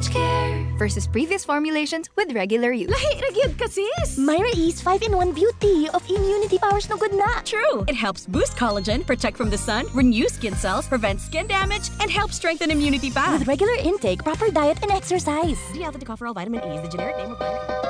Sage Care versus previous formulations with regular use. Lahi ra gyud ka, sis. Myra Ease 5-in-1 Beauty of Immunity Powers no good na. True. It helps boost collagen, protect from the sun, renew skin cells, prevent skin damage, and help strengthen immunity back. With regular intake, proper diet, and exercise. D-alpha-tocopherol vitamin E is the generic name of vitamin E.